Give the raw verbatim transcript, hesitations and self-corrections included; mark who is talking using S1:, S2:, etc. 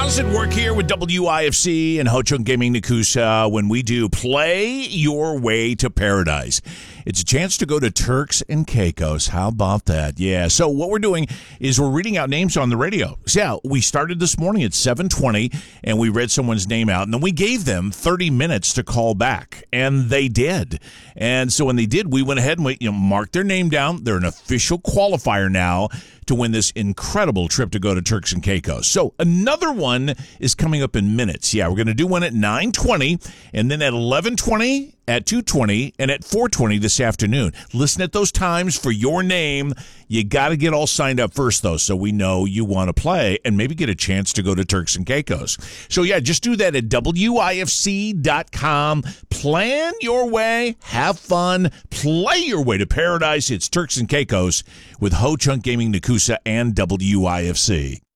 S1: How's it work here with W I F C and Ho Chunk Gaming Nakusa when we do Play Your Way to Paradise? It's a chance to go to Turks and Caicos. How about that? Yeah. So what we're doing is we're reading out names on the radio. So yeah, we started this morning at seven twenty, and we read someone's name out, and then we gave them thirty minutes to call back, and they did. And so when they did, we went ahead and we, you know, marked their name down. They're an official qualifier now to win this incredible trip to go to Turks and Caicos. So another one is coming up in minutes. Yeah, we're going to do one at nine twenty, and then at eleven twenty, at two twenty, and at four twenty this afternoon. Listen at those times for your name. You got to get all signed up first, though, so we know you want to play and maybe get a chance to go to Turks and Caicos. So, yeah, just do that at W I F C dot com. Plan your way, have fun, play your way to paradise. It's Turks and Caicos with Ho Chunk Gaming Nakusa and W I F C.